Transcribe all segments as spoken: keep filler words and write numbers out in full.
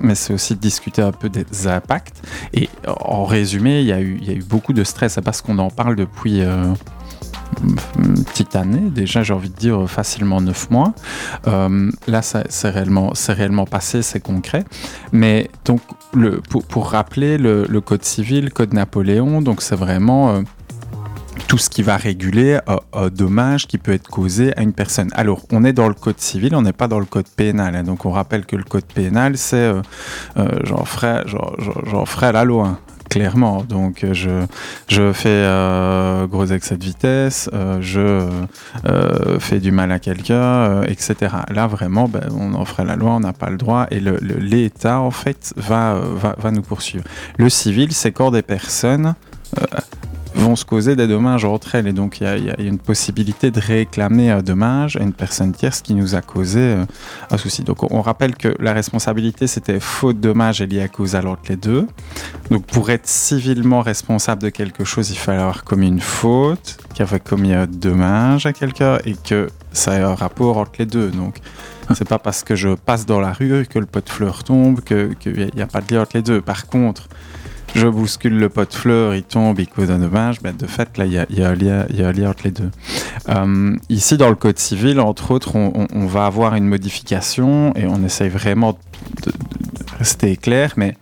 mais c'est aussi de discuter un peu des impacts. Et en résumé, il y a eu, il y a eu beaucoup de stress. C'est parce qu'on en parle depuis euh, une petite année, déjà, j'ai envie de dire facilement neuf mois. Euh, là, ça, c'est, réellement, c'est réellement passé, c'est concret. Mais donc, le, pour, pour rappeler, le, le Code civil, Code Napoléon, donc c'est vraiment... Euh, tout ce qui va réguler un, un dommage qui peut être causé à une personne. Alors, on est dans le code civil, on n'est pas dans le code pénal. Hein. Donc, on rappelle que le code pénal, c'est euh, euh, j'en ferai, j'en, j'en ferai la loi, hein, clairement. Donc, je, je fais euh, gros excès de vitesse, euh, je euh, fais du mal à quelqu'un, euh, et cetera. Là, vraiment, ben, on en ferait la loi, on n'a pas le droit. Et le, le, l'État, en fait, va, va, va nous poursuivre. Le civil, c'est quand des personnes... Euh, vont se causer des dommages entre elles. Et donc, il y, y, y a une possibilité de réclamer un dommage à une personne tierce qui nous a causé euh, un souci. Donc, on, on rappelle que la responsabilité, c'était faute, dommage et lien causal entre les deux. Donc, pour être civilement responsable de quelque chose, il fallait avoir commis une faute, qu'il avait commis un dommage à quelqu'un et que ça ait un rapport entre les deux. Donc, c'est pas parce que je passe dans la rue que le pot de fleurs tombe, qu'il n'y a pas de lien entre les deux. Par contre, je bouscule le pot de fleurs, il tombe, il cause un dommage, ben de fait, là, il y a, y a un lien, il y a un lien entre les deux. Euh, ici, dans le Code civil, entre autres, on, on, on va avoir une modification et on essaye vraiment de, de rester clair, mais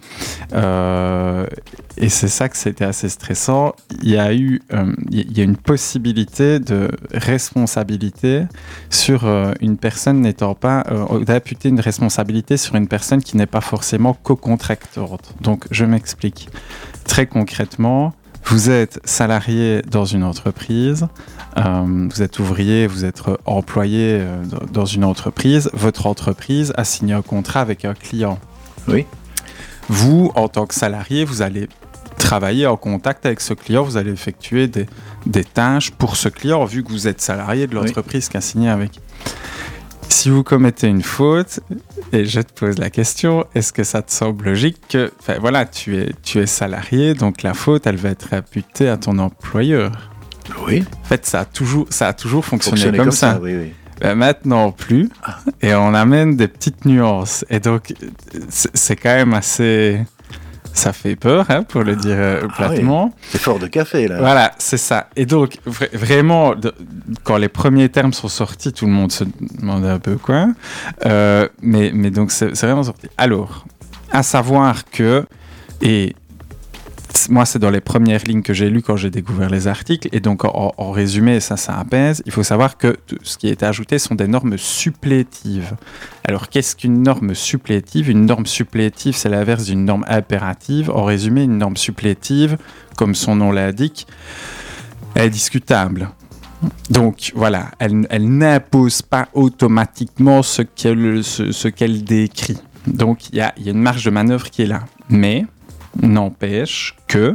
euh, et c'est ça que c'était assez stressant. Il y a eu, euh, il y a une possibilité de responsabilité sur euh, une personne n'étant pas, euh, d'imputer une responsabilité sur une personne qui n'est pas forcément co-contractante. Donc, je m'explique. Très concrètement, vous êtes salarié dans une entreprise, euh, vous êtes ouvrier, vous êtes employé euh, dans une entreprise, votre entreprise a signé un contrat avec un client. Oui. Vous, en tant que salarié, vous allez travailler en contact avec ce client, vous allez effectuer des, des tâches pour ce client, vu que vous êtes salarié de l'entreprise oui. qui a signé avec. Si vous commettez une faute, et je te pose la question, est-ce que ça te semble logique que, enfin voilà, tu es, tu es salarié, donc la faute, elle va être imputée à ton employeur. Oui. En fait, ça a toujours, ça a toujours fonctionné, fonctionné comme, comme ça. ça oui, oui. Ben maintenant plus, ah. et on amène des petites nuances. Et donc, c'est, c'est quand même assez... Ça fait peur, hein, pour le dire euh, platement. Ah oui. C'est fort de café, là. Voilà, c'est ça. Et donc, vra- vraiment, de, quand les premiers termes sont sortis, tout le monde se demandait un peu quoi. Euh, mais, mais donc, c'est, c'est vraiment sorti. Alors, à savoir que... Et moi, c'est dans les premières lignes que j'ai lues quand j'ai découvert les articles. Et donc, en, en résumé, ça, ça apaise. Il faut savoir que ce qui est ajouté sont des normes supplétives. Alors, qu'est-ce qu'une norme supplétive ? Une norme supplétive, c'est l'inverse d'une norme impérative. En résumé, une norme supplétive, comme son nom l'indique, est discutable. Donc, voilà, elle, elle n'impose pas automatiquement ce qu'elle, ce, ce qu'elle décrit. Donc, il y a, y a une marge de manœuvre qui est là. Mais... n'empêche que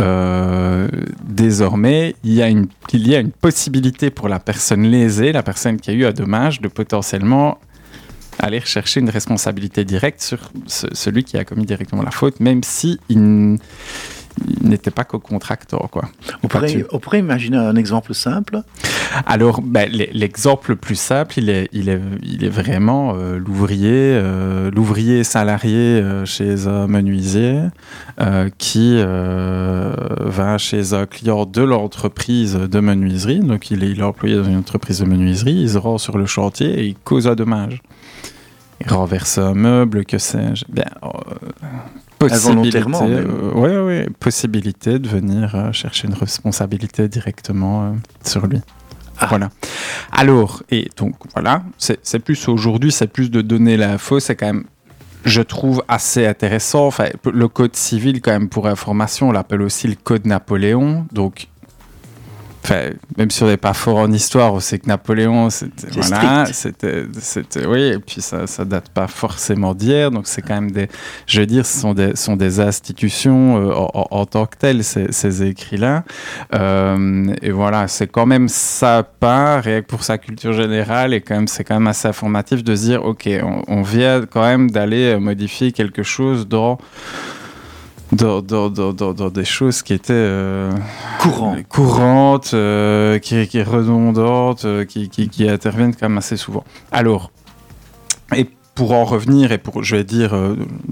euh, désormais il y a une il y a une possibilité pour la personne lésée, la personne qui a eu un dommage, de potentiellement aller rechercher une responsabilité directe sur ce, celui qui a commis directement la faute, même si il, il n'était pas co-contractant, quoi. On pourrait, on pourrait imaginer un exemple simple. Alors, ben, l'exemple le plus simple, il est, il est, il est vraiment euh, l'ouvrier, euh, l'ouvrier salarié euh, chez un menuisier euh, qui euh, va chez un client de l'entreprise de menuiserie. Donc, il est, il est employé dans une entreprise de menuiserie, il se rend sur le chantier et il cause un dommage. Il renverse un meuble, que sais-je. Bien, euh, possibilité, euh, ouais, ouais, possibilité de venir euh, chercher une responsabilité directement euh, sur lui. Ah. Voilà. Alors, et donc voilà, c'est, c'est plus aujourd'hui, c'est plus de donner l'info, c'est quand même, je trouve, assez intéressant. Enfin, le code civil, quand même, pour information, on l'appelle aussi le code Napoléon. Donc, enfin, même si on n'est pas fort en histoire, on sait que Napoléon, c'était, c'est voilà, c'était, c'était, oui, et puis ça, ça date pas forcément d'hier, donc c'est quand même des, je veux dire, ce sont des, sont des institutions euh, en, en, en tant que telles, ces, ces écrits-là, euh, et voilà, c'est quand même ça part, rien que pour sa culture générale, et quand même, c'est quand même assez informatif de se dire, ok, on, on vient quand même d'aller modifier quelque chose dans Dans, dans, dans, dans, dans des choses qui étaient euh, Courant. courantes, euh, qui, qui redondantes, euh, qui, qui, qui interviennent quand même assez souvent. Alors, et pour en revenir, et pour, je vais dire, euh,